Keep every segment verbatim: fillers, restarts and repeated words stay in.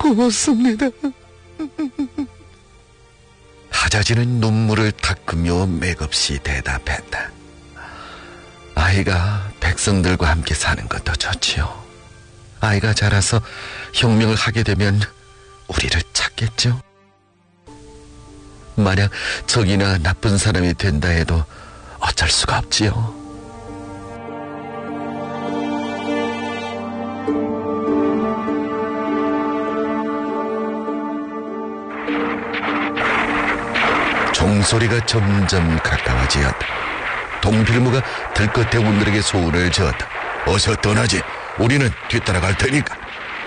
고맙습니다. 하자지는 눈물을 닦으며 맥없이 대답했다. 아이가 백성들과 함께 사는 것도 좋지요. 아이가 자라서 혁명을 하게 되면 우리를 찾겠죠. 만약 적이나 나쁜 사람이 된다 해도 어쩔 수가 없지요. 종소리가 점점 가까워지었다. 동필무가 들것대원들에게 소원을 지었다. 어서 떠나지. 우리는 뒤따라갈 테니까.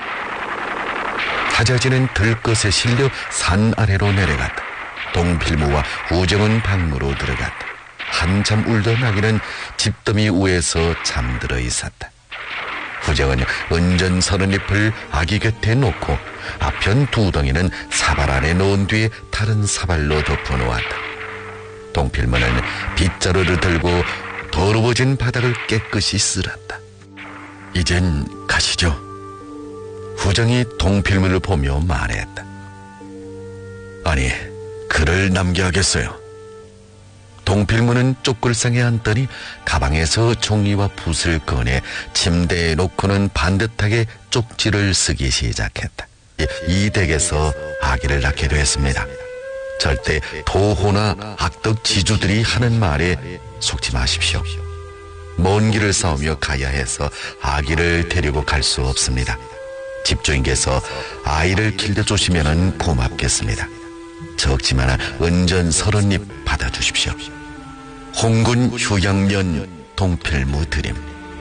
하자지는 들것에 실려 산 아래로 내려갔다. 동필무와 후정은 방으로 들어갔다. 한참 울던 아기는 집더미 위에서 잠들어 있었다. 후정은 은전 서른 잎을 아기 곁에 놓고 아편 두 덩이는 사발 안에 넣은 뒤에 다른 사발로 덮어놓았다. 동필무는 빗자루를 들고 더러워진 바닥을 깨끗이 쓸었다. 이젠 가시죠. 후정이 동필무를 보며 말했다. 아니, 글을 남겨야겠어요. 동필무는 쪽글상에 앉더니 가방에서 종이와 붓을 꺼내 침대에 놓고는 반듯하게 쪽지를 쓰기 시작했다. 이 댁에서 아기를 낳게 되었습니다. 절대 도호나 악덕 지주들이 하는 말에 속지 마십시오. 먼 길을 싸우며 가야 해서 아기를 데리고 갈 수 없습니다. 집주인께서 아이를 길러주시면 고맙겠습니다. 적지만 은전 서른 입 받아주십시오. 홍군 휴양면 동필무 드림.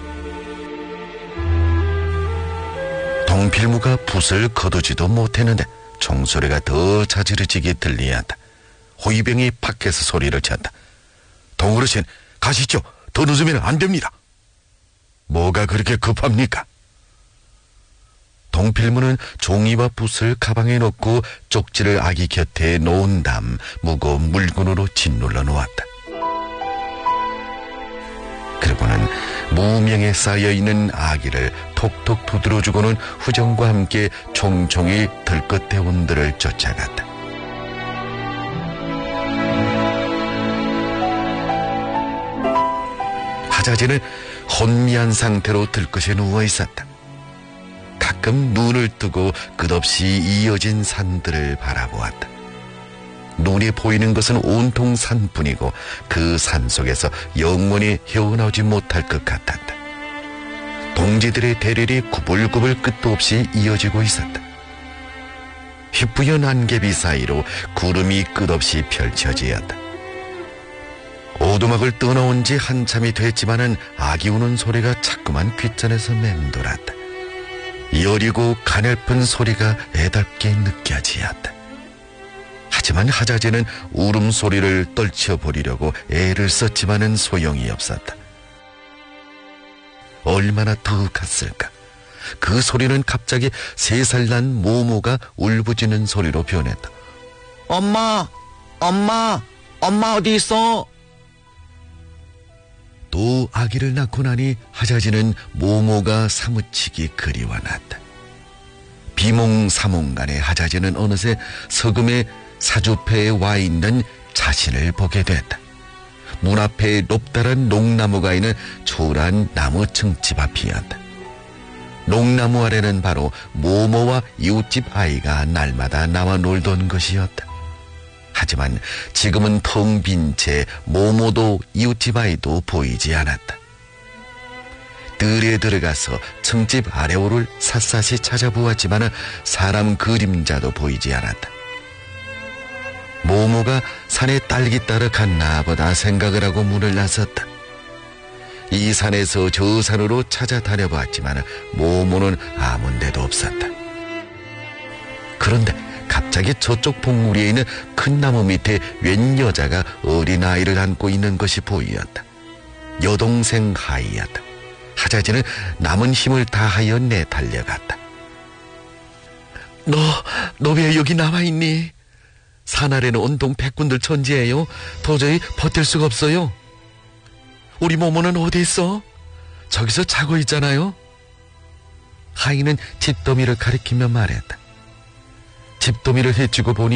동필무가 붓을 거두지도 못했는데 종소리가 더 자지러지게 들리었다. 호위병이 밖에서 소리를 쳤다. 동어르신, 가시죠. 더 늦으면 안 됩니다. 뭐가 그렇게 급합니까? 동필무는 종이와 붓을 가방에 넣고 쪽지를 아기 곁에 놓은 다음 무거운 물건으로 짓눌러 놓았다. 그리고는 무명에 쌓여있는 아기를 톡톡 두드려주고는 후정과 함께 총총히 들것대원들을 쫓아갔다. 하자지는 혼미한 상태로 들것에 누워있었다. 가끔 눈을 뜨고 끝없이 이어진 산들을 바라보았다. 눈에 보이는 것은 온통 산뿐이고 그 산 속에서 영원히 헤어나오지 못할 것 같았다. 동지들의 대열이 구불구불 끝도 없이 이어지고 있었다. 휘뿌연 안개비 사이로 구름이 끝없이 펼쳐지었다. 오두막을 떠나온 지 한참이 됐지만은 아기 우는 소리가 자꾸만 귓전에서 맴돌았다. 여리고 가냘픈 소리가 애답게 느껴지었다. 하지만 하자지는 울음소리를 떨쳐버리려고 애를 썼지만은 소용이 없었다. 얼마나 더 갔을까? 그 소리는 갑자기 세 살 난 모모가 울부짖는 소리로 변했다. 엄마! 엄마! 엄마 어디 있어? 또 아기를 낳고 나니 하자지는 모모가 사무치게 그리워났다. 비몽사몽간에 하자지는 어느새 서금의 사주패에 와 있는 자신을 보게 됐다. 문 앞에 높다란 농나무가 있는 초란 나무 층집 앞이었다. 농나무 아래는 바로 모모와 이웃집 아이가 날마다 나와 놀던 것이었다. 하지만 지금은 텅 빈 채 모모도 이웃집 아이도 보이지 않았다. 들에 들어가서 층집 아래오를 샅샅이 찾아보았지만 사람 그림자도 보이지 않았다. 모모가 산에 딸기 따러 갔나 보다 생각을 하고 문을 나섰다. 이 산에서 저 산으로 찾아다녀봤지만 모모는 아무 데도 없었다. 그런데 갑자기 저쪽 봉우리에 있는 큰 나무 밑에 웬 여자가 어린아이를 안고 있는 것이 보였다. 여동생 하이였다. 하자지는 남은 힘을 다하여 내달려갔다. 너, 너 왜 여기 남아있니? 산 아래는 온통 백군들 천지예요. 도저히 버틸 수가 없어요. 우리 모모는 어디 있어? 저기서 자고 있잖아요. 하이는 뒷더미를 가리키며 말했다. 집도미를 헤치고 보니